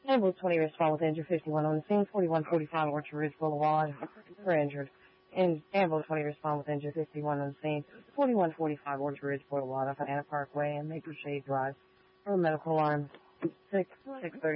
Ambulance 20 respond with injured 51 on the scene, 4145 Orchard Ridge Boulevard for injured. Ambulance 20 respond with injured 51 on the scene, 4145 Orchard Ridge Boulevard off of Anna Parkway and Maple Shade Drive for a medical alarm. 6:30.